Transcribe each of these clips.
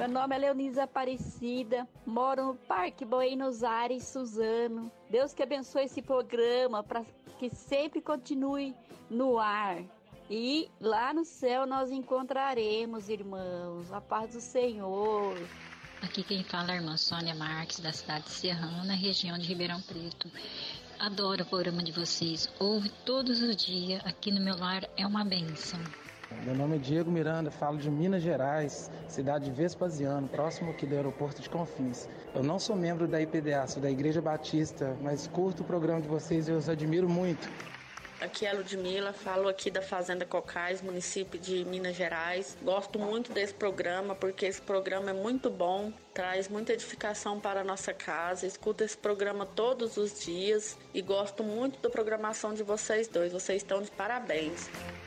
Meu nome é Leonisa Aparecida, moro no Parque Buenos Aires, Suzano. Deus que abençoe esse programa para que sempre continue no ar. E lá no céu nós encontraremos, irmãos, a paz do Senhor. Aqui quem fala é a irmã Sônia Marques, da cidade de Serrana, na região de Ribeirão Preto. Adoro o programa de vocês, ouve todos os dias, aqui no meu lar é uma bênção. Meu nome é Diego Miranda, falo de Minas Gerais, cidade de Vespasiano, próximo aqui do aeroporto de Confins. Eu não sou membro da IPDA, sou da Igreja Batista, mas curto o programa de vocês e os admiro muito. Aqui é a Ludmila, falo aqui da Fazenda Cocais, município de Minas Gerais. Gosto muito desse programa porque esse programa é muito bom, traz muita edificação para a nossa casa. Escuto esse programa todos os dias e gosto muito da programação de vocês dois. Vocês estão de parabéns.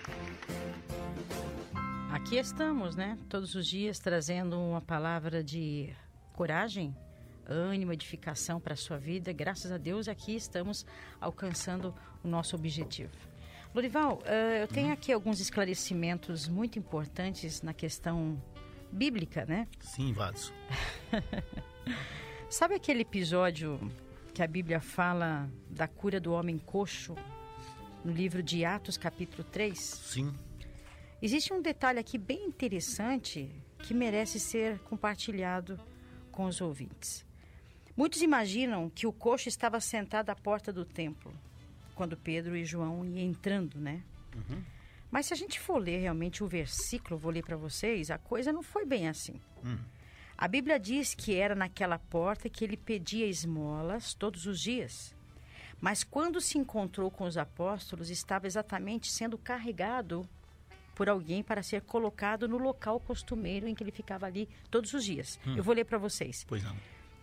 Aqui estamos, né? Todos os dias trazendo uma palavra de coragem, ânimo, edificação para a sua vida. Graças a Deus aqui estamos alcançando o nosso objetivo. Lorival, eu tenho aqui alguns esclarecimentos muito importantes na questão bíblica, né? Sim, Vados. Sabe aquele episódio que a Bíblia fala da cura do homem coxo no livro de Atos, capítulo 3? Sim. Existe um detalhe aqui bem interessante que merece ser compartilhado com os ouvintes. Muitos imaginam que o coxo estava sentado à porta do templo, quando Pedro e João iam entrando, né? Uhum. Mas se a gente for ler realmente o versículo, vou ler para vocês, a coisa não foi bem assim. A Bíblia diz que era naquela porta que ele pedia esmolas todos os dias. Mas quando se encontrou com os apóstolos, estava exatamente sendo carregado por alguém para ser colocado no local costumeiro em que ele ficava ali todos os dias. Eu vou ler para vocês. Pois não.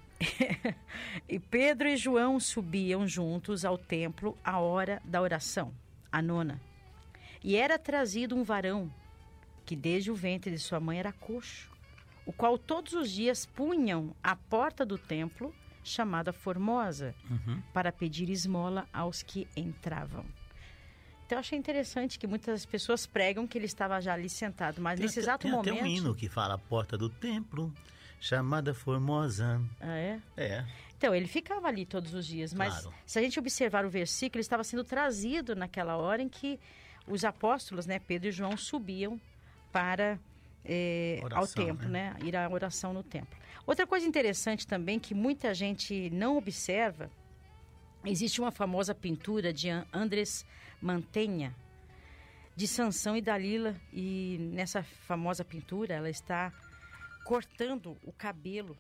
E Pedro e João subiam juntos ao templo à hora da oração, a 9ª. E era trazido um varão, que desde o ventre de sua mãe era coxo, o qual todos os dias punham à porta do templo, chamada Formosa, para pedir esmola aos que entravam. Então eu achei interessante que muitas pessoas pregam que ele estava já ali sentado, mas nesse exato momento... Tem até um hino que fala a porta do templo, chamada Formosa. Ah, é? É. Então, ele ficava ali todos os dias, mas Claro. Se a gente observar o versículo, ele estava sendo trazido naquela hora em que os apóstolos, né, Pedro e João, subiam para ao templo, né? Ir à oração no templo. Outra coisa interessante também que muita gente não observa, existe uma famosa pintura de Andrés Mantegna, de Sansão e Dalila, e nessa famosa pintura ela está cortando o cabelo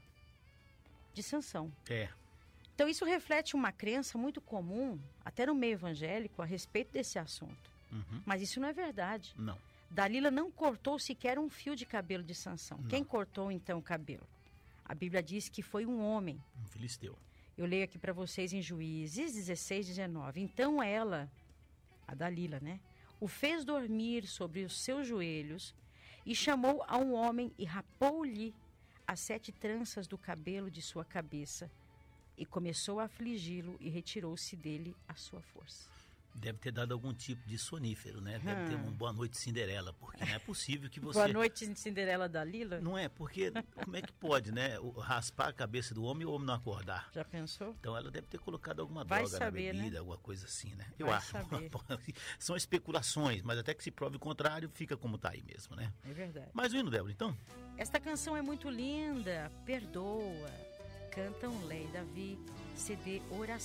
de Sansão. É. Então isso reflete uma crença muito comum, até no meio evangélico, a respeito desse assunto. Mas isso não é verdade. Não. Dalila não cortou sequer um fio de cabelo de Sansão. Não. Quem cortou então o cabelo? A Bíblia diz que foi um homem. Um filisteu. Eu leio aqui para vocês em Juízes 16, 19. Então ela, a Dalila, né, o fez dormir sobre os seus joelhos e chamou a um homem e rapou-lhe as 7 tranças do cabelo de sua cabeça e começou a afligi-lo e retirou-se dele a sua força. Deve ter dado algum tipo de sonífero, né? Deve ter um Boa Noite Cinderela, porque não é possível que você... Boa Noite Cinderela Dalila? Não é, porque como é que pode, né? Raspar a cabeça do homem e o homem não acordar. Já pensou? Então ela deve ter colocado alguma Vai droga saber, na bebida, né? alguma coisa assim, né? Eu Vai acho. saber. São especulações, mas até que se prove o contrário, fica como tá aí mesmo, né? É verdade. Mais um hino, Débora, então? Esta canção é muito linda. Perdoa. Cantam Lé e Davi, CD Oração.